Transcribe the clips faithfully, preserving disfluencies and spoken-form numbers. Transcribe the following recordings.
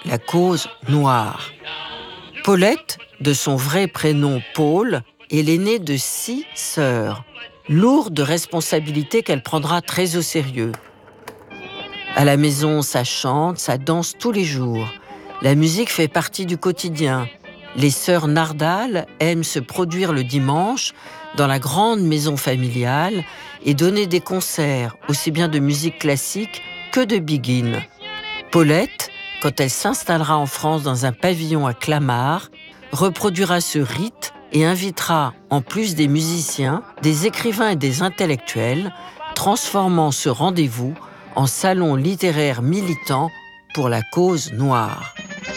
la cause noire. Paulette, de son vrai prénom Paul, est l'aînée de six sœurs, lourde responsabilité qu'elle prendra très au sérieux. À la maison, ça chante, ça danse tous les jours. La musique fait partie du quotidien. Les sœurs Nardal aiment se produire le dimanche dans la grande maison familiale et donner des concerts, aussi bien de musique classique que de biguine. Paulette, quand elle s'installera en France dans un pavillon à Clamart, reproduira ce rite et invitera, en plus des musiciens, des écrivains et des intellectuels, transformant ce rendez-vous en salon littéraire militant pour la cause noire.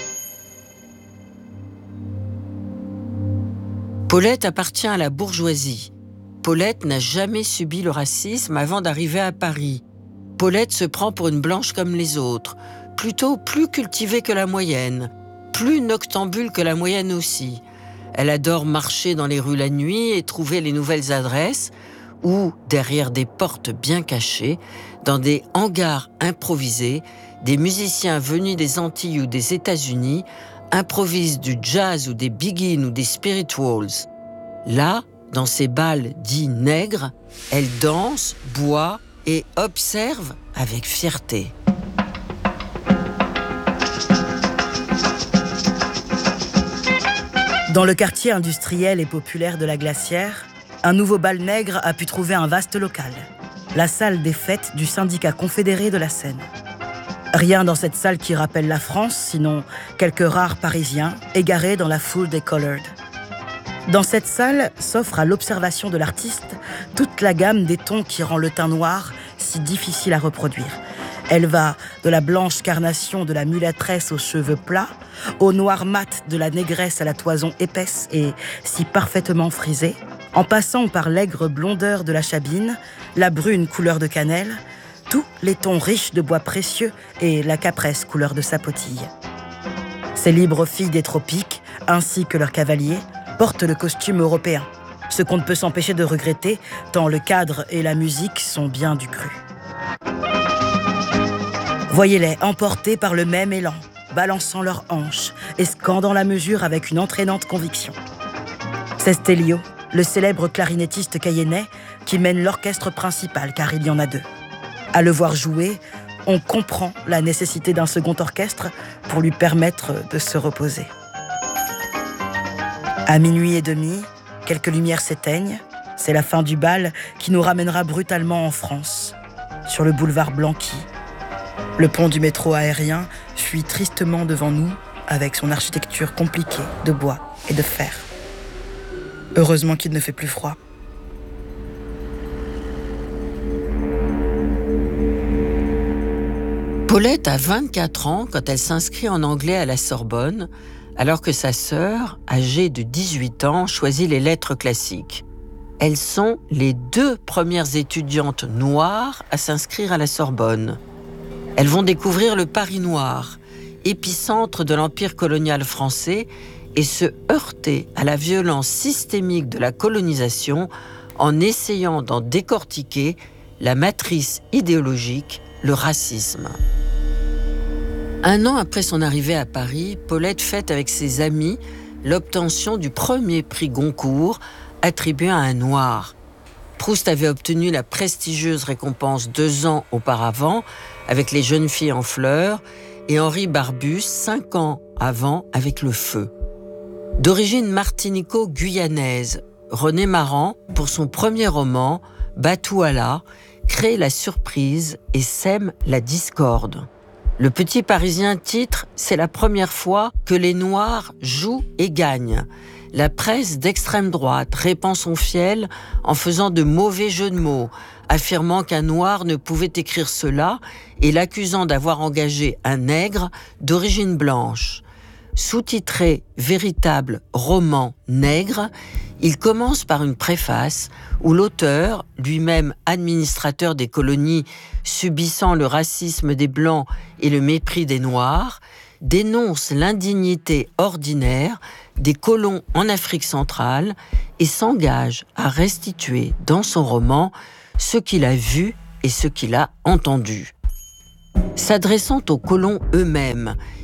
Paulette appartient à la bourgeoisie. Paulette n'a jamais subi le racisme avant d'arriver à Paris. Paulette se prend pour une blanche comme les autres, plutôt plus cultivée que la moyenne, plus noctambule que la moyenne aussi. Elle adore marcher dans les rues la nuit et trouver les nouvelles adresses, ou, derrière des portes bien cachées, dans des hangars improvisés, des musiciens venus des Antilles ou des États-Unis improvisent du jazz ou des biguines ou des spirituals. Là, dans ces bals dits nègres, elle danse, boit et observe avec fierté. Dans le quartier industriel et populaire de la Glacière, un nouveau bal nègre a pu trouver un vaste local, la salle des fêtes du syndicat confédéré de la Seine. Rien dans cette salle qui rappelle la France, sinon quelques rares Parisiens égarés dans la foule des Colored. Dans cette salle s'offre à l'observation de l'artiste toute la gamme des tons qui rend le teint noir si difficile à reproduire. Elle va de la blanche carnation de la mulâtresse aux cheveux plats, au noir mat de la négresse à la toison épaisse et si parfaitement frisée, en passant par l'aigre blondeur de la chabine, la brune couleur de cannelle, tous les tons riches de bois précieux et la capresse couleur de sapotille. Ces libres filles des tropiques, ainsi que leurs cavaliers, portent le costume européen, ce qu'on ne peut s'empêcher de regretter, tant le cadre et la musique sont bien du cru. Voyez-les emportés par le même élan, balançant leurs hanches et scandant la mesure avec une entraînante conviction. C'est Stelio, le célèbre clarinettiste cayennais, qui mène l'orchestre principal, car il y en a deux. À le voir jouer, on comprend la nécessité d'un second orchestre pour lui permettre de se reposer. À minuit et demi, quelques lumières s'éteignent. C'est la fin du bal qui nous ramènera brutalement en France, sur le boulevard Blanqui. Le pont du métro aérien fuit tristement devant nous avec son architecture compliquée de bois et de fer. Heureusement qu'il ne fait plus froid. Paulette a vingt-quatre ans quand elle s'inscrit en anglais à la Sorbonne, alors que sa sœur, âgée de dix-huit ans, choisit les lettres classiques. Elles sont les deux premières étudiantes noires à s'inscrire à la Sorbonne. Elles vont découvrir le Paris noir, épicentre de l'empire colonial français, et se heurter à la violence systémique de la colonisation en essayant d'en décortiquer la matrice idéologique, le racisme. Un an après son arrivée à Paris, Paulette fête avec ses amis l'obtention du premier prix Goncourt attribué à un noir. Proust avait obtenu la prestigieuse récompense deux ans auparavant avec Les jeunes filles en fleurs et Henri Barbusse cinq ans avant avec Le feu. D'origine martinico-guyanaise, René Maran, pour son premier roman, Batouala, crée la surprise et sème la discorde. Le Petit Parisien titre « C'est la première fois que les Noirs jouent et gagnent ». La presse d'extrême droite répand son fiel en faisant de mauvais jeux de mots, affirmant qu'un noir ne pouvait écrire cela et l'accusant d'avoir engagé un nègre d'origine blanche. Sous-titré « Véritable roman nègre », il commence par une préface où l'auteur, lui-même administrateur des colonies subissant le racisme des Blancs et le mépris des Noirs, dénonce l'indignité ordinaire des colons en Afrique centrale et s'engage à restituer dans son roman ce qu'il a vu et ce qu'il a entendu. S'adressant aux colons eux-mêmes,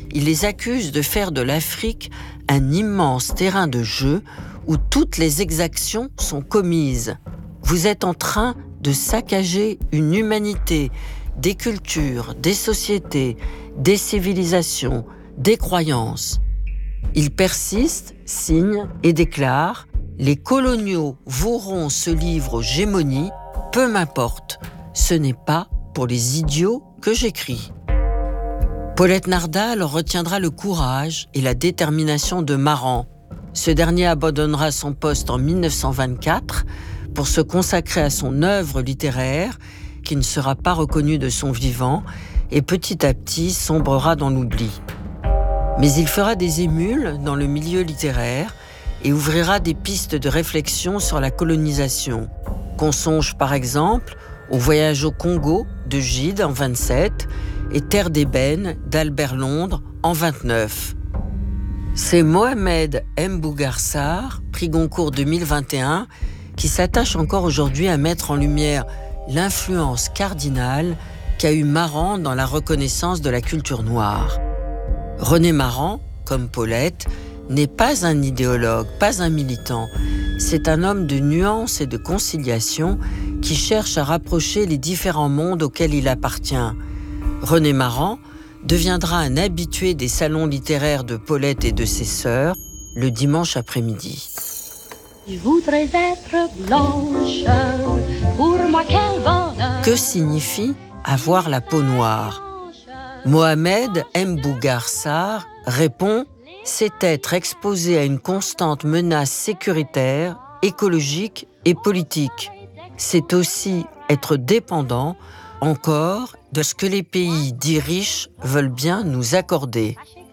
il les accuse de faire de l'Afrique un immense terrain de jeu où toutes les exactions sont commises. Vous êtes en train de saccager une humanité, des cultures, des sociétés, des civilisations, des croyances. Il persiste, signe et déclare « Les coloniaux voueront ce livre aux gémonies, peu m'importe, ce n'est pas pour les idiots que j'écris ». Paulette Nardal retiendra le courage et la détermination de Maran. Ce dernier abandonnera son poste en mille neuf cent vingt-quatre pour se consacrer à son œuvre littéraire, qui ne sera pas reconnue de son vivant et petit à petit sombrera dans l'oubli. Mais il fera des émules dans le milieu littéraire et ouvrira des pistes de réflexion sur la colonisation. Qu'on songe par exemple au voyage au Congo de Gide en vingt-sept et Terre d'ébène d'Albert Londres en vingt-neuf. C'est Mohamed Mbougar Sarr, prix Goncourt deux mille vingt et un, qui s'attache encore aujourd'hui à mettre en lumière l'influence cardinale qu'a eu Maran dans la reconnaissance de la culture noire. René Maran, comme Paulette, n'est pas un idéologue, pas un militant. C'est un homme de nuance et de conciliation qui cherche à rapprocher les différents mondes auxquels il appartient. René Maran deviendra un habitué des salons littéraires de Paulette et de ses sœurs le dimanche après-midi. Je voudrais être blanche, pour moi quel bonheur. Que signifie avoir la peau noire ? Mohamed Mbougar Sarr répond « C'est être exposé à une constante menace sécuritaire, écologique et politique. C'est aussi être dépendant, encore, de ce que les pays dits riches veulent bien nous accorder. »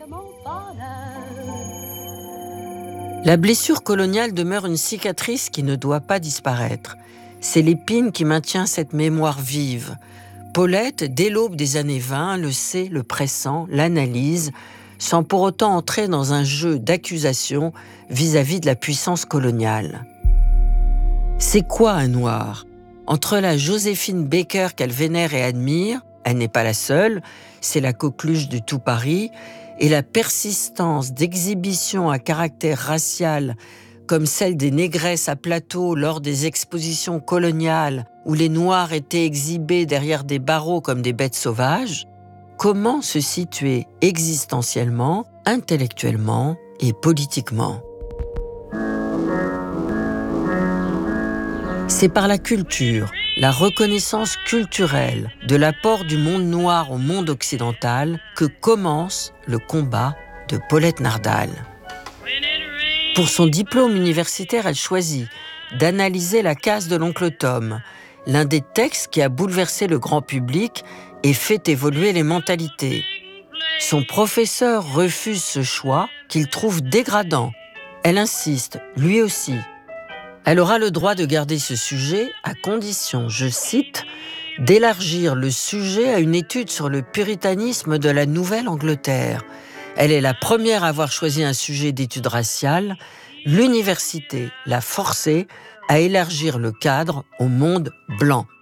La blessure coloniale demeure une cicatrice qui ne doit pas disparaître. C'est l'épine qui maintient cette mémoire vive. Paulette, dès l'aube des années vingt, le sait, le pressent, l'analyse, sans pour autant entrer dans un jeu d'accusation vis-à-vis de la puissance coloniale. C'est quoi un noir ? Entre la Joséphine Baker qu'elle vénère et admire, elle n'est pas la seule, c'est la coqueluche de tout Paris, et la persistance d'exhibitions à caractère racial comme celle des négresses à plateau lors des expositions coloniales où les Noirs étaient exhibés derrière des barreaux comme des bêtes sauvages, comment se situer existentiellement, intellectuellement et politiquement ? C'est par la culture, la reconnaissance culturelle de l'apport du monde noir au monde occidental que commence le combat de Paulette Nardal. Pour son diplôme universitaire, elle choisit d'analyser La case de l'oncle Tom, l'un des textes qui a bouleversé le grand public et fait évoluer les mentalités. Son professeur refuse ce choix qu'il trouve dégradant. Elle insiste, lui aussi. Elle aura le droit de garder ce sujet à condition, je cite, d'élargir le sujet à une étude sur le puritanisme de la Nouvelle-Angleterre. Elle est la première à avoir choisi un sujet d'étude raciale. L'université l'a forcée à élargir le cadre au monde blanc.